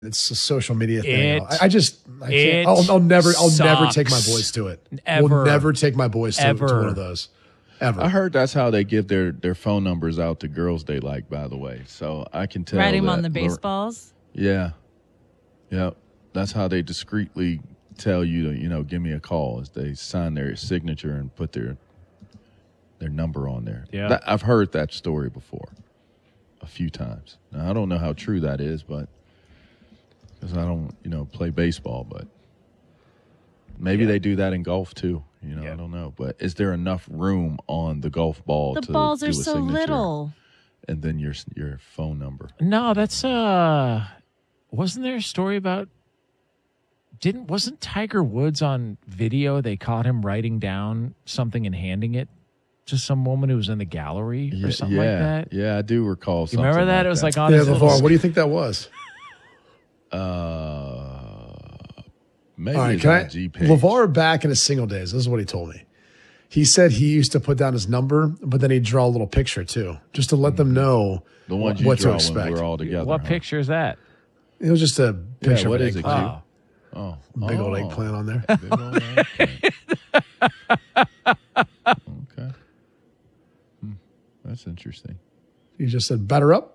It's a social media thing. I can't. I'll never take my boys to it. We'll never take my boys to one of those. Ever. I heard that's how they give their phone numbers out to girls they like, by the way. So I can tell. Write them on the baseballs? Yeah. Yep. That's how they discreetly tell you to, give me a call, is they sign their signature and put their number on there. Yeah. I've heard that story before a few times. Now, I don't know how true that is, but because I don't, play baseball, but maybe they do that in golf too. I don't know. But is there enough room on the golf ball to do a signature? The balls are so little. And then your phone number. No, that's wasn't there a story about wasn't Tiger Woods on video? They caught him writing down something and handing it to some woman who was in the gallery or something like that. Yeah, I do recall something. You remember that? Like it was that. like on his LeVar, what do you think that was? Maybe all right, his IG page. LeVar back in his single days, this is what he told me. He said he used to put down his number, but then he'd draw a little picture too, just to let them know the ones what you draw to expect. When we're all together. What picture is that? It was just a picture what of an is it, eggplant. Big old Oh. eggplant on there. Big old eggplant. Okay. That's interesting. You just said, batter up?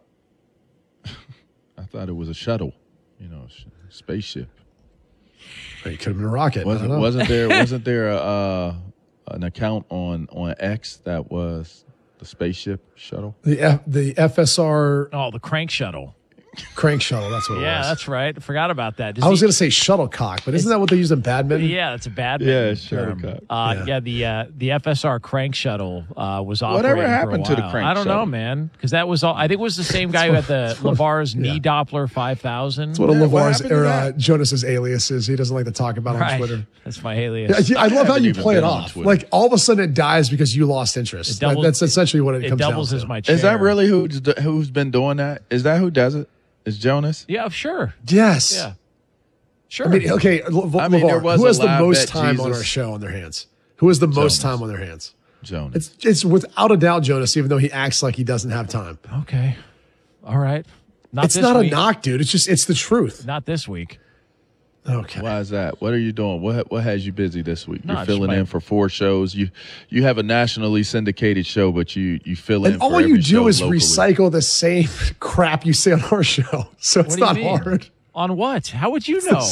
I thought it was a shuttle, spaceship. It could have been a rocket. Wasn't there an account on X that was the spaceship shuttle? The FSR Oh, the crank shuttle. crank shuttle, that's what it was. Yeah, that's right. I forgot about that. I was going to say shuttlecock, but isn't that what they use in badminton? Yeah, it's a badminton term. Shuttlecock. The FSR crank shuttle was operating Whatever happened for a to while. the crank I don't know, shuttle? man, because that was all. I think it was the same guy who had the LeVar's knee Doppler 5000. That's one of LeVar's happened to that? Jonas's aliases. He doesn't like to talk about on Twitter. That's my alias. Yeah, I love how haven't you even play it been on off. Twitter. Like all of a sudden it dies because you lost interest. That's essentially what it comes down to. It doubles as my chair. Is that really who's been doing that? Is that who does it? Is Jonas? Yeah, sure. Yes. Yeah. Sure. I mean, okay, LeVar, there was who has a the live most bet time on Jesus- our show on their hands? Who has the most Jonas. time on their hands? Jonas. It's without a doubt Jonas, even though he acts like he doesn't have time. Okay. All right. It's not a knock, dude. It's the truth. Not this week. Okay. Why is that? What are you doing? What has you busy this week? No, You're just filling in for 4 shows. You have a nationally syndicated show, but you fill in And for all every you do show is locally. recycle the same crap you say on our show. So it's What do you not mean? hard. On what? How would you know?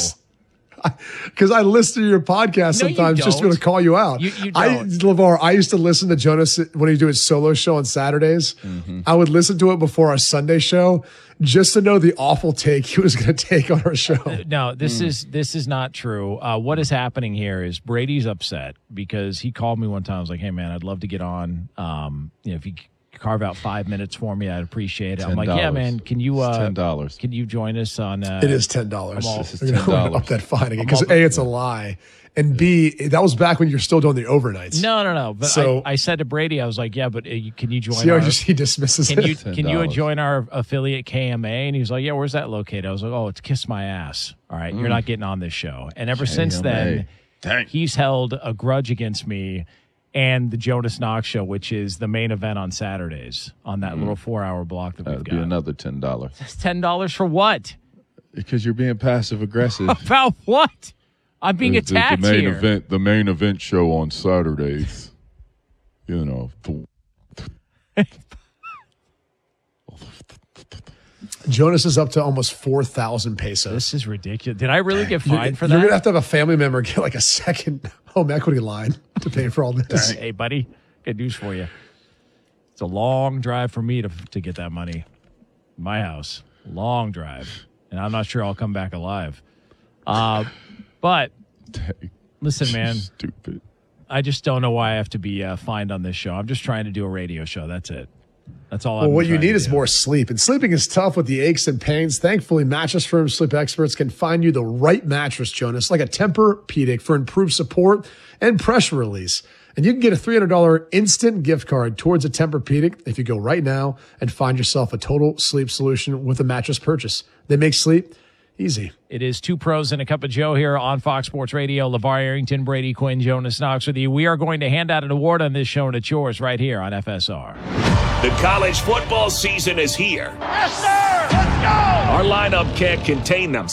Because I listen to your podcast No, you sometimes just don't. to call you out. You don't. LeVar, I used to listen to Jonas when he do his solo show on Saturdays. Mm-hmm. I would listen to it before our Sunday show just to know the awful take he was going to take on our show. No, this is not true. What is happening here is Brady's upset because he called me one time. I was like, "Hey, man, I'd love to get on. If you carve out 5 minutes for me, I'd appreciate it." I'm like, "Yeah, man, can you $10. Can you join us on?" It is $10. This is We're gonna $10. up that fine again because A, it's a lie, and B, that was back when you're still doing the overnights. No. But So- I said to Brady, I was like, "Yeah, but can you join? See how our, he dismisses can it? you $10. join our affiliate KMA?" And he was like, "Yeah, where's that located?" I was like, "Oh, it's Kiss My Ass. All right, you're not getting on this show." And ever since then, Dang. he's held a grudge against me and the Jonas Knox show, which is the main event on Saturdays on that little 4-hour block that we've That'd got. be another $10 That's $10 for what? because you're being passive aggressive. About what? I'm being attacked the main here. event, the main event show on Saturdays. Jonas is up to almost 4,000 pesos. This is ridiculous. Did I really get fined for You're that? going to have a family member get like a second home equity line to pay for all this. Hey, buddy, good news for you. It's a long drive for me to get that money. My house, long drive, and I'm not sure I'll come back alive. But listen, man, Stupid. I just don't know why I have to be fined on this show. I'm just trying to do a radio show. That's it. That's all. Well, what you need is more sleep. And sleeping is tough with the aches and pains. Thankfully, Mattress Firm sleep experts can find you the right mattress, Jonas, like a Tempur-Pedic for improved support and pressure release. And you can get a $300 instant gift card towards a Tempur-Pedic if you go right now and find yourself a total sleep solution with a mattress purchase. They make sleep easy. It is 2 pros and a cup of Joe here on Fox Sports Radio. LeVar Arrington, Brady Quinn, Jonas Knox with you. We are going to hand out an award on this show, and it's yours right here on FSR. The college football season is here. Yes, sir! Let's go! Our lineup can't contain them.